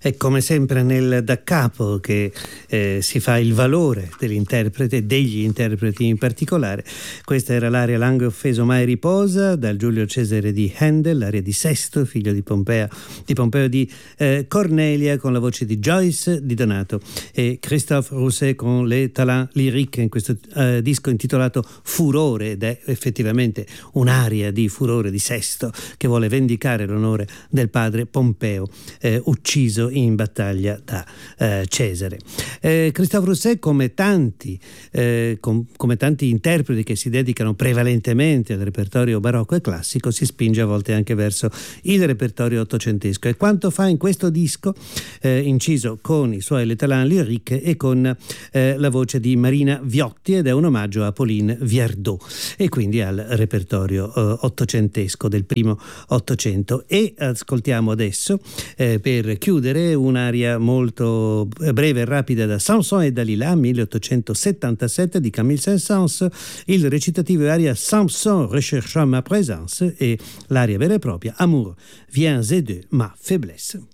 È come sempre nel da capo che si fa il valore dell'interprete, degli interpreti in particolare. Questa era l'aria Langue offeso mai riposa, dal Giulio Cesare di Handel, l'aria di Sesto, figlio di Pompeo di Cornelia, con la voce di Joyce di Donato, e Christophe Rousset con les talents lyriques in questo disco intitolato Furore, ed è effettivamente un'aria di furore di Sesto che vuole vendicare l'onore del padre Pompeo, ucciso in battaglia da Cesare. Christophe Rousset, come tanti interpreti che si dedicano prevalentemente al repertorio barocco e classico, si spinge a volte anche verso il repertorio ottocentesco, e quanto fa in questo disco, inciso con i suoi Les Talents Lyriques e con la voce di Marina Viotti, ed è un omaggio a Pauline Viardot e quindi al repertorio ottocentesco del primo Ottocento. E ascoltiamo adesso, per chiudere, un'aria molto breve e rapida da Samson et Dalila 1877 di Camille Saint-Saëns. Il recitativo è aria Samson recherchant ma présence, e l'aria vera e propria Amour, viens aider ma faiblesse.